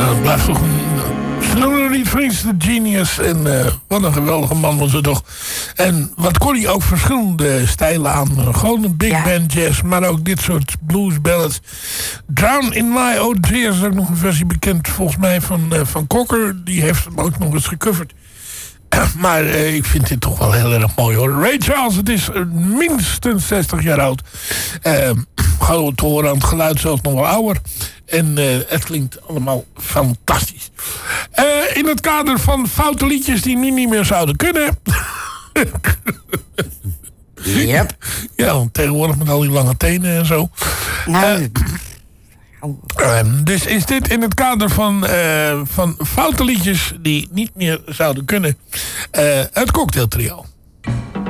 het blijft toch een... Sloan Reed Freeze, de genius. En wat een geweldige man was het toch. En wat kon hij ook verschillende stijlen aan. Gewoon een big band jazz. Maar ook dit soort blues ballads. Drown in My Own Tears is ook nog een versie bekend volgens mij van Cocker. Die heeft hem ook nog eens gecoverd. Maar ik vind dit toch wel heel erg mooi hoor. Ray Charles, het is minstens 60 jaar oud. Gewoon te horen aan het geluid, zelfs nog wel ouder. En het klinkt allemaal fantastisch. In het kader van foute liedjes die nu niet meer zouden kunnen. Yep. Ja, want tegenwoordig met al die lange tenen en zo. Nou, dus is dit in het kader van foute liedjes die niet meer zouden kunnen. Het Cocktail Trio.